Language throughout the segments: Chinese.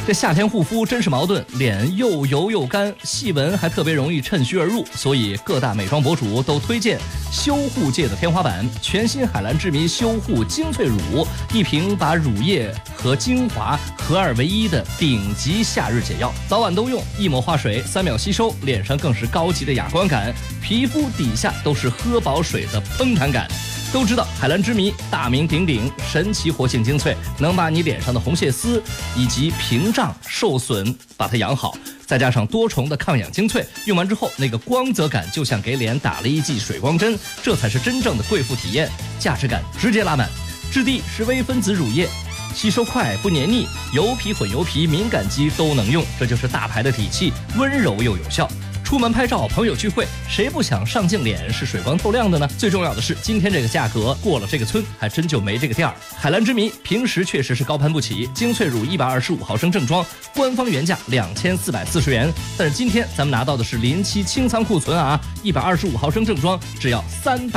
这夏天护肤真是矛盾，脸又油又干，细纹还特别容易趁虚而入，所以各大美妆博主都推荐修护界的天花板——全新海蓝之谜修护精粹乳，一瓶把乳液和精华合二为一的顶级夏日解药，早晚都用，一抹化水，3秒吸收，脸上更是高级的哑光感，皮肤底下都是喝饱水的嘭弹感。都知道海蓝之谜大名鼎鼎，神奇活性精粹，能把你脸上的红血丝以及屏障受损把它养好，再加上多重的抗氧精粹，用完之后那个光泽感就像给脸打了一剂水光针，这才是真正的贵妇体验，价值感直接拉满。质地是微分子乳液，吸收快不黏腻，油皮混油皮敏感肌都能用，这就是大牌的底气，温柔又有效。出门拍照、朋友聚会，谁不想上镜脸是水光透亮的呢？最重要的是，今天这个价格过了这个村，还真就没这个店儿。海蓝之谜平时确实是高攀不起，精粹乳125毫升正装，官方原价2440元，但是今天咱们拿到的是临期清仓库存啊，125毫升正装只要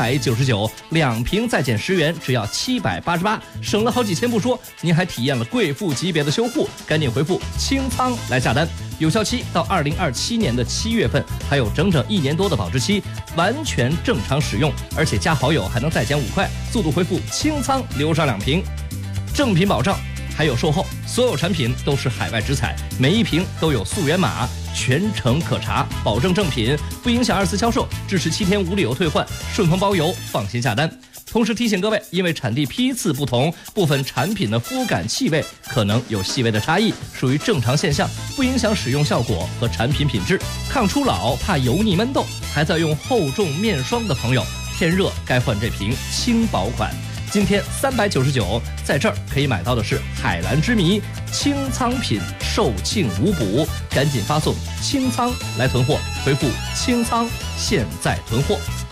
399，2瓶再减10元，只要788，省了好几千不说，您还体验了贵妇级别的修护，赶紧回复清仓来下单。有效期到2027年的7月份，还有整整1年多的保质期，完全正常使用，而且加好友还能再减5块，速度回复清仓留上2瓶，正品保障，还有售后，所有产品都是海外直采，每一瓶都有溯源码，全程可查，保证正品，不影响2次销售，支持7天无理由退换，顺丰包邮，放心下单。同时提醒各位，因为产地批次不同，部分产品的肤感气味可能有细微的差异，属于正常现象，不影响使用效果和产品品质。抗初老怕油腻闷痘，还在用厚重面霜的朋友，天热该换这瓶轻薄款。今天399，在这儿可以买到的是海蓝之谜清仓品，售罄无补，赶紧发送清仓来囤货，回复清仓现在囤货。